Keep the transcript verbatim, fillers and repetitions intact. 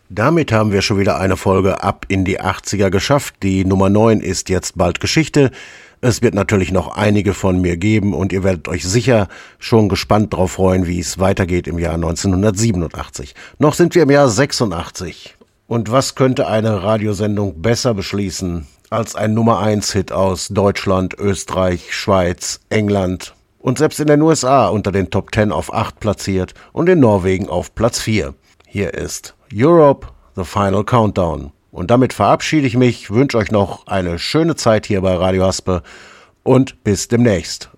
Damit haben wir schon wieder eine Folge ab in die achtziger geschafft. Die Nummer neun ist jetzt bald Geschichte. Es wird natürlich noch einige von mir geben und ihr werdet euch sicher schon gespannt darauf freuen, wie es weitergeht im Jahr neunzehnhundertsiebenundachtzig. Noch sind wir im Jahr sechsundachtzig. Und was könnte eine Radiosendung besser beschließen als ein Nummer eins Hit aus Deutschland, Österreich, Schweiz, England und selbst in den U S A unter den Top zehn auf acht platziert und in Norwegen auf Platz vier. Hier ist Europe, The Final Countdown. Und damit verabschiede ich mich, wünsche euch noch eine schöne Zeit hier bei Radio Haspe und bis demnächst.